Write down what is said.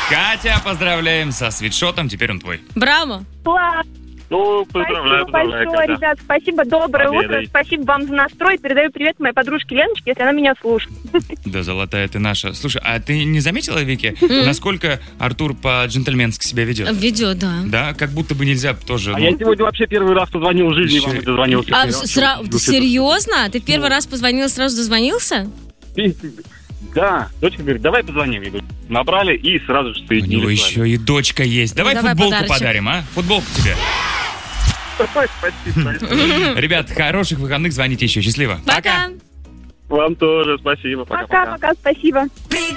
Катя, поздравляем со свитшотом, теперь он твой. Браво. Класс. Ну, поздравляю, Спасибо большое, Катя. ребят. Спасибо, доброе Победой. утро. Спасибо вам за настрой. Передаю привет моей подружке Леночке, если она меня слушает. Да, золотая ты наша. Слушай, а ты не заметила, Вики, насколько Артур по-джентльменски себя ведет? Ведет, да. Да, как будто бы нельзя тоже... А я сегодня вообще первый раз позвонил в жизни, Еще вам и- и дозвонился. Серьезно? Ты первый раз позвонил, сразу дозвонился? Да, дочка говорит, давай позвоним. Я говорю, набрали и сразу же У соединили. него еще и дочка есть. Давай Давай футболку подарочек. подарим, а? Футболку тебе. Спасибо. Ребят, хороших выходных, звоните еще. Счастливо. Пока. Вам тоже спасибо. Пока-пока. Пока-пока, спасибо.